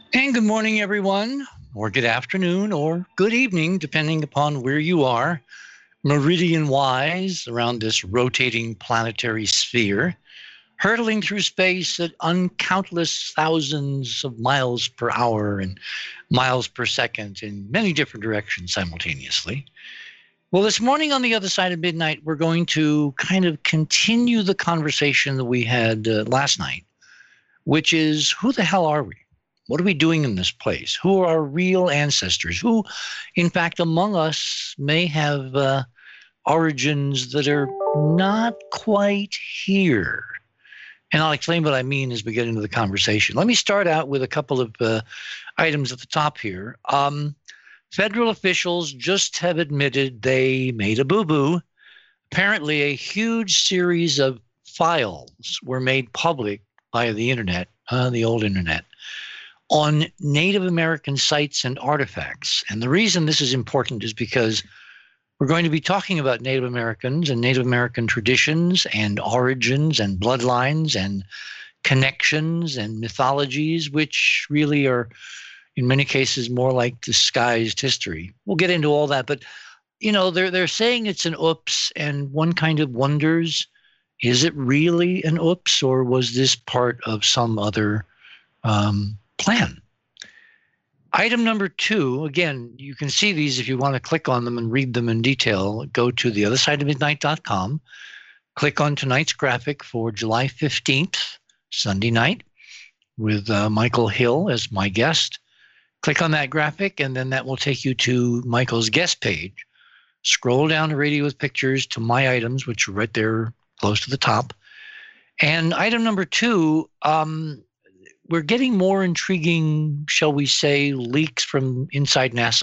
And good morning, everyone, or good afternoon, or good evening, depending upon where you are, meridian wise around this rotating planetary sphere, hurtling through space at uncountless thousands of miles per hour and miles per second in many different directions simultaneously. Well, this morning on the other side of midnight, we're going to kind of continue the conversation that we had last night, which is who the hell are we? What are we doing in this place? Who are our real ancestors? Who, in fact, among us may have origins that are not quite here? And I'll explain what I mean as we get into the conversation. Let me start out with a couple of items at the top here. Federal officials just have admitted they made a boo boo. Apparently, a huge series of files were made public via the internet, the old internet, on Native American sites and artifacts. And the reason this is important is because we're going to be talking about Native Americans and Native American traditions and origins and bloodlines and connections and mythologies, which really are, in many cases, more like disguised history. We'll get into all that, but they're saying it's an oops, and one kind of wonders, is it really an oops, or was this part of some other plan? Item number 2, again, you can see these if you want to click on them and read them in detail. Go to theothersideofmidnight.com, click on tonight's graphic for July 15th, Sunday night, with Michael Hill as my guest. Click on that graphic, and then that will take you to Michael's guest page. Scroll down to Radio with Pictures to my items, which are right there close to the top. And item number 2, we're getting more intriguing, shall we say, leaks from inside NASA.